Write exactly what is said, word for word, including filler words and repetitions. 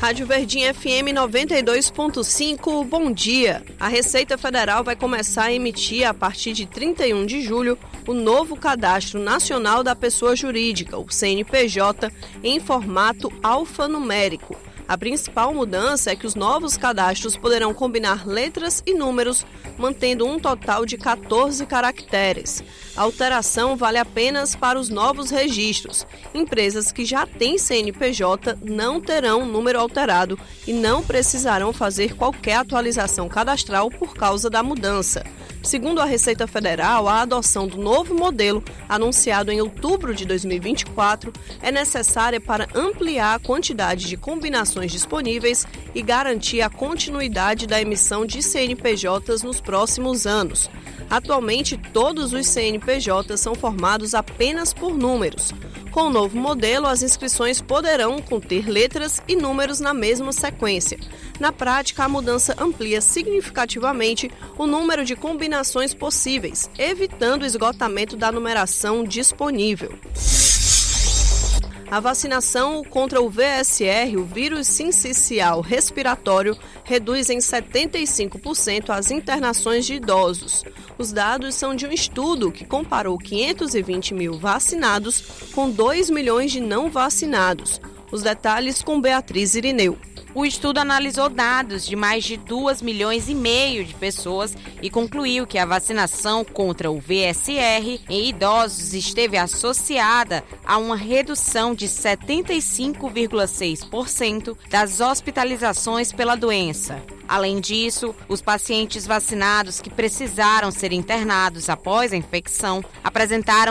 Rádio Verdinha F M noventa e dois ponto cinco, bom dia. A Receita Federal vai começar a emitir, a partir de trinta e um de julho, o novo Cadastro Nacional da Pessoa Jurídica, o C N P J, em formato alfanumérico. A principal mudança é que os novos cadastros poderão combinar letras e números, mantendo um total de quatorze caracteres. A alteração vale apenas para os novos registros. Empresas que já têm C N P J não terão número alterado e não precisarão fazer qualquer atualização cadastral por causa da mudança. Segundo a Receita Federal, a adoção do novo modelo, anunciado em outubro de dois mil e vinte e quatro, é necessária para ampliar a quantidade de combinações disponíveis e garantir a continuidade da emissão de C N P Js nos próximos anos. Atualmente, todos os C N P Js são formados apenas por números. Com o novo modelo, as inscrições poderão conter letras e números na mesma sequência. Na prática, a mudança amplia significativamente o número de combinações possíveis, evitando o esgotamento da numeração disponível. A vacinação contra o V S R, o vírus sincicial respiratório, reduz em setenta e cinco por cento as internações de idosos. Os dados são de um estudo que comparou quinhentos e vinte mil vacinados com dois milhões de não vacinados. Os detalhes com Beatriz Irineu. O estudo analisou dados de mais de dois milhões e meio de pessoas e concluiu que a vacinação contra o V S R em idosos esteve associada a uma redução de setenta e cinco vírgula seis por cento das hospitalizações pela doença. Além disso, os pacientes vacinados que precisaram ser internados após a infecção apresentaram